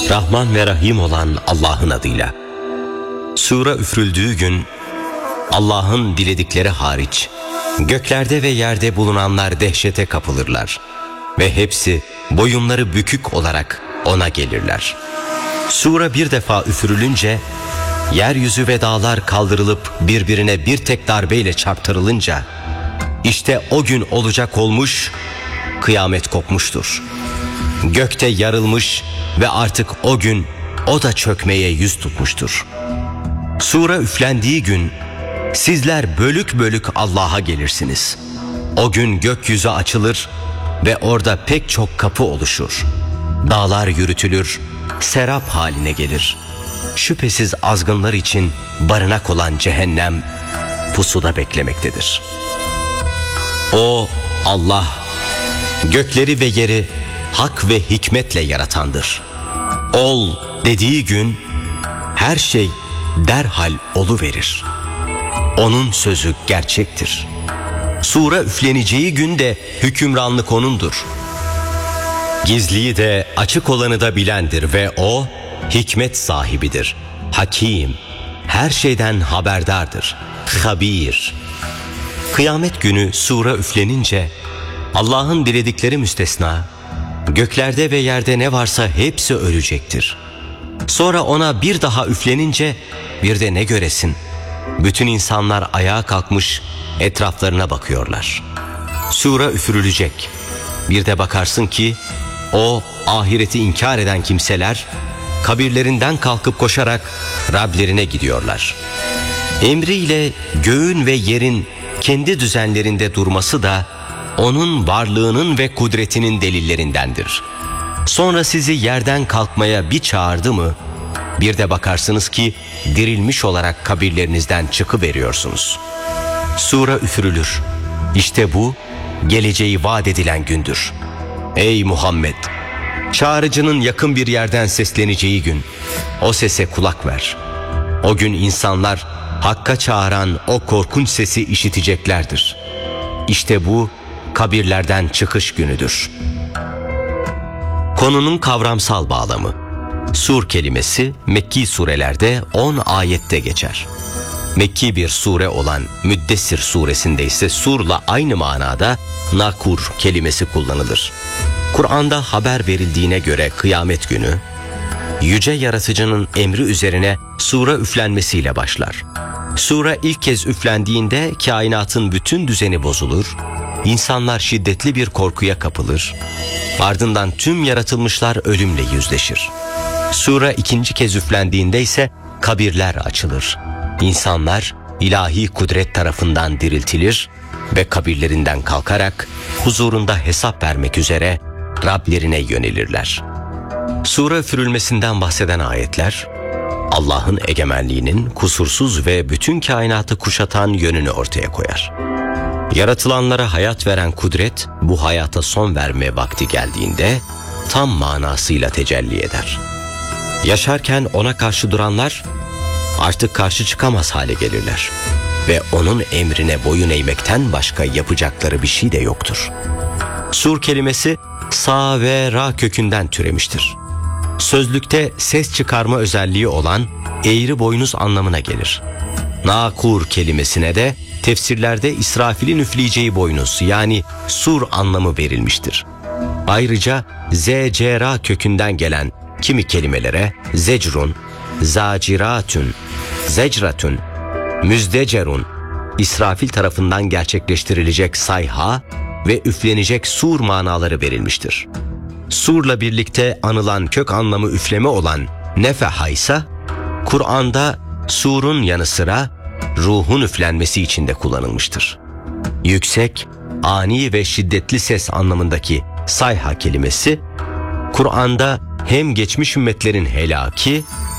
Rahman ve Rahim olan Allah'ın adıyla. Sura üfürüldüğü gün Allah'ın diledikleri hariç göklerde ve yerde bulunanlar dehşete kapılırlar ve hepsi boyunları bükük olarak ona gelirler. Sura bir defa üfürülünce yeryüzü ve dağlar kaldırılıp birbirine bir tek darbeyle çarptırılınca işte o gün olacak olmuş, kıyamet kopmuştur. Gökte yarılmış ve artık o gün o da çökmeye yüz tutmuştur. Sura üflendiği gün sizler bölük bölük Allah'a gelirsiniz. O gün gökyüzü açılır ve orada pek çok kapı oluşur. Dağlar yürütülür, serap haline gelir. Şüphesiz azgınlar için barınak olan cehennem pusuda beklemektedir. O Allah, gökleri ve yeri hak ve hikmetle yaratandır. Ol dediği gün her şey derhal oluverir. Onun sözü gerçektir. Sura üfleneceği gün de hükümranlık O'nundur. Gizliyi de açık olanı da bilendir ve O hikmet sahibidir. Hakim, her şeyden haberdardır. Habir. Kıyamet günü sura üflenince Allah'ın diledikleri müstesna, göklerde ve yerde ne varsa hepsi ölecektir. Sonra ona bir daha üflenince bir de ne göresin? Bütün insanlar ayağa kalkmış etraflarına bakıyorlar. Sura üfürülecek. Bir de bakarsın ki o ahireti inkar eden kimseler kabirlerinden kalkıp koşarak Rablerine gidiyorlar. Emriyle göğün ve yerin kendi düzenlerinde durması da onun varlığının ve kudretinin delillerindendir. Sonra sizi yerden kalkmaya bir çağırdı mı, bir de bakarsınız ki dirilmiş olarak kabirlerinizden çıkıveriyorsunuz. Sura üfürülür. İşte bu geleceği vaat edilen gündür. Ey Muhammed! Çağrıcının yakın bir yerden sesleneceği gün, o sese kulak ver. O gün insanlar Hakk'a çağıran o korkunç sesi işiteceklerdir. İşte bu kabirlerden çıkış günüdür. Konunun kavramsal bağlamı. Sur kelimesi Mekki surelerde 10 ayette geçer. Mekki bir sure olan Müddessir suresinde ise surla aynı manada nakur kelimesi kullanılır. Kur'an'da haber verildiğine göre kıyamet günü, yüce yaratıcının emri üzerine sura üflenmesiyle başlar. Sura ilk kez üflendiğinde kainatın bütün düzeni bozulur, insanlar şiddetli bir korkuya kapılır, ardından tüm yaratılmışlar ölümle yüzleşir. Sura ikinci kez üflendiğinde ise kabirler açılır. İnsanlar ilahi kudret tarafından diriltilir ve kabirlerinden kalkarak huzurunda hesap vermek üzere Rablerine yönelirler. Sura üfürülmesinden bahseden ayetler, Allah'ın egemenliğinin kusursuz ve bütün kainatı kuşatan yönünü ortaya koyar. Yaratılanlara hayat veren kudret, bu hayata son verme vakti geldiğinde tam manasıyla tecelli eder. Yaşarken ona karşı duranlar artık karşı çıkamaz hale gelirler ve onun emrine boyun eğmekten başka yapacakları bir şey de yoktur. Sur kelimesi sa ve ra kökünden türemiştir. Sözlükte ses çıkarma özelliği olan eğri boynuz anlamına gelir. Nakur kelimesine de tefsirlerde İsrafil'in üfleyeceği boynuz yani sur anlamı verilmiştir. Ayrıca zecera kökünden gelen kimi kelimelere zecrun, zaciratun, zecratun, müzdecerun, İsrafil tarafından gerçekleştirilecek sayha ve üflenecek sur manaları verilmiştir. Surla birlikte anılan kök anlamı üfleme olan nefeha ise Kur'an'da surun yanı sıra ruhun üflenmesi için de kullanılmıştır. Yüksek, ani ve şiddetli ses anlamındaki sayha kelimesi Kur'an'da hem geçmiş ümmetlerin helaki